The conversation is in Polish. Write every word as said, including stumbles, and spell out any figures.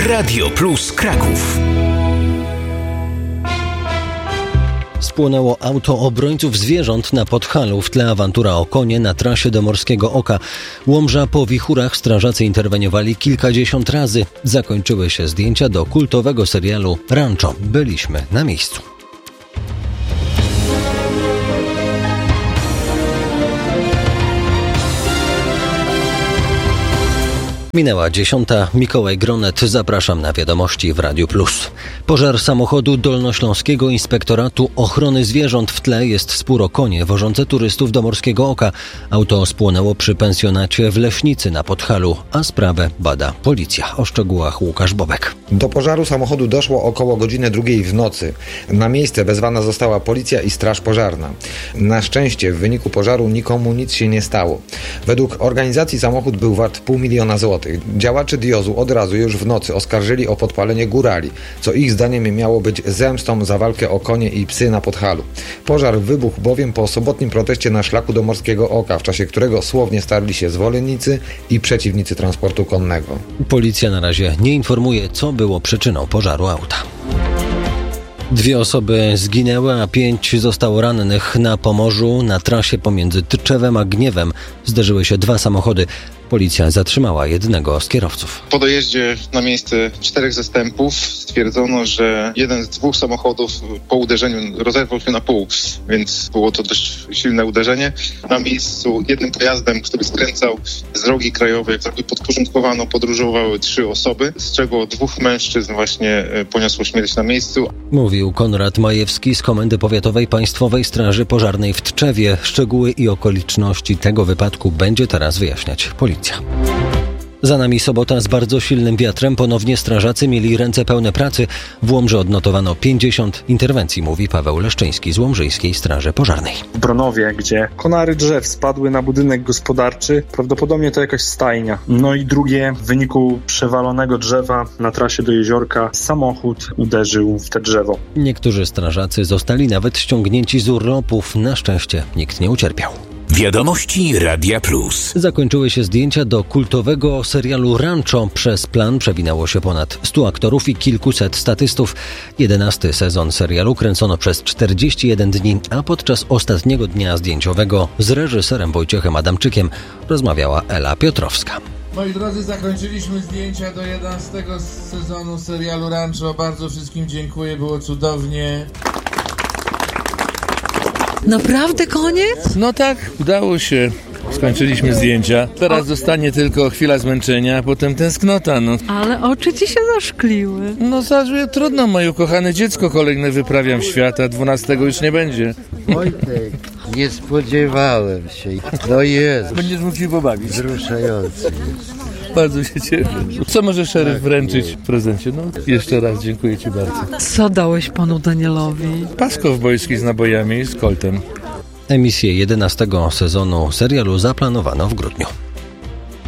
Radio Plus Kraków. Spłonęło auto obrońców zwierząt na Podhalu, w tle awantura o konie na trasie do Morskiego Oka. Łomża po wichurach strażacy interweniowali kilkadziesiąt razy. Zakończyły się zdjęcia do kultowego serialu Rancho. Byliśmy na miejscu. Minęła dziesiąta. Mikołaj Gronet. Zapraszam na wiadomości w Radiu Plus. Pożar samochodu Dolnośląskiego Inspektoratu Ochrony Zwierząt. W tle jest spór o konie wożące turystów do Morskiego Oka. Auto spłonęło przy pensjonacie w Leśnicy na Podhalu, a sprawę bada policja. O szczegółach Łukasz Bobek. Do pożaru samochodu doszło około godziny drugiej w nocy. Na miejsce wezwana została policja i straż pożarna. Na szczęście w wyniku pożaru nikomu nic się nie stało. Według organizacji samochód był wart pół miliona złotych. Działacze diozu od razu już w nocy oskarżyli o podpalenie górali, co ich zdaniem miało być zemstą za walkę o konie i psy na Podhalu. Pożar wybuchł bowiem po sobotnim proteście na szlaku do Morskiego Oka, w czasie którego słownie starli się zwolennicy i przeciwnicy transportu konnego. Policja na razie nie informuje, co było przyczyną pożaru auta. Dwie osoby zginęły, a pięć zostało rannych na Pomorzu. Na trasie pomiędzy Tczewem a Gniewem zderzyły się dwa samochody. Policja zatrzymała jednego z kierowców. Po dojeździe na miejsce czterech zastępów stwierdzono, że jeden z dwóch samochodów po uderzeniu rozerwał się na pół, więc było to dość silne uderzenie. Na miejscu jednym pojazdem, który skręcał z drogi krajowej, jakby podporządkowano, podróżowały trzy osoby, z czego dwóch mężczyzn właśnie poniosło śmierć na miejscu. Mówił Konrad Majewski z Komendy Powiatowej Państwowej Straży Pożarnej w Tczewie. Szczegóły i okoliczności tego wypadku będzie teraz wyjaśniać policja. Za nami sobota z bardzo silnym wiatrem. Ponownie strażacy mieli ręce pełne pracy. W Łomży odnotowano pięćdziesiąt interwencji, mówi Paweł Leszczyński z Łomżyjskiej Straży Pożarnej. W Bronowie, gdzie konary drzew spadły na budynek gospodarczy, prawdopodobnie to jakaś stajnia. No i drugie, w wyniku przewalonego drzewa na trasie do jeziorka samochód uderzył w te drzewo. Niektórzy strażacy zostali nawet ściągnięci z urlopów. Na szczęście nikt nie ucierpiał. Wiadomości Radia Plus. Zakończyły się zdjęcia do kultowego serialu Rancho. Przez plan przewinęło się ponad stu aktorów i kilkuset statystów. Jedenasty sezon serialu kręcono przez czterdzieści jeden dni, a podczas ostatniego dnia zdjęciowego z reżyserem Wojciechem Adamczykiem rozmawiała Ela Piotrowska. Moi drodzy, zakończyliśmy zdjęcia do jedenastego sezonu serialu Rancho. Bardzo wszystkim dziękuję, było cudownie. Naprawdę koniec? No tak, udało się. Skończyliśmy zdjęcia. Teraz zostanie tylko chwila zmęczenia, a potem tęsknota, no. Ale oczy ci się zaszkliły. No zaraz, trudno, moje ukochane dziecko kolejne wyprawiam w świat, a dwunastego już nie będzie. Wojtek, nie spodziewałem się. No jest. Będziesz mógł się pobawić. Wzruszający jest. Bardzo się cieszę. Co może szeryf wręczyć w prezencie? No, jeszcze raz dziękuję ci bardzo. Co dałeś panu Danielowi? Pas kowbojski z nabojami i z koltem. Emisję jedenastego sezonu serialu zaplanowano w grudniu.